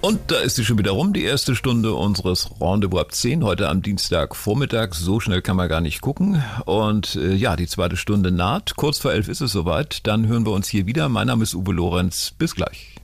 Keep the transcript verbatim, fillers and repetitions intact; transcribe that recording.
Und da ist sie schon wieder rum, die erste Stunde unseres Rendezvous ab zehn, heute am Dienstagvormittag. So schnell kann man gar nicht gucken. Und äh, ja, die zweite Stunde naht. Kurz vor elf ist es soweit. Dann hören wir uns hier wieder. Mein Name ist Uwe Lorenz. Bis gleich.